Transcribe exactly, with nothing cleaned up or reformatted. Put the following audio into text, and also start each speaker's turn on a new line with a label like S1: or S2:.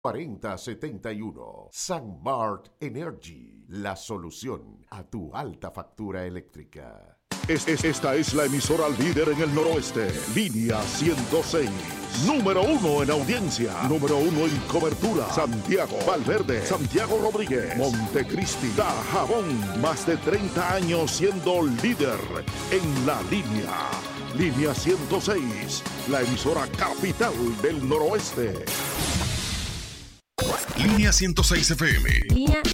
S1: cuarenta setenta y uno. Sunmart Energy, la solución a tu alta factura eléctrica.
S2: Es, es, esta es la emisora líder en el noroeste. Línea ciento seis. Número uno en audiencia. Número uno en cobertura. Santiago, Valverde, Santiago Rodríguez, Montecristi, Dajabón. Más de treinta años siendo líder en la línea. Línea ciento seis. La emisora capital del noroeste.
S3: Línea ciento seis F M.
S4: Línea